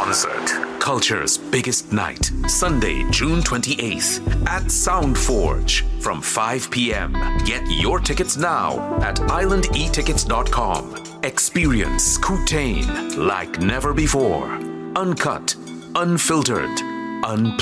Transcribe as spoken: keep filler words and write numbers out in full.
concert. Culture's biggest night. Sunday, June twenty-eighth at Sound Forge from five p.m. Get your tickets now at island e tickets dot com. Experience Kutain like never before. Uncut, unfiltered, unplugged.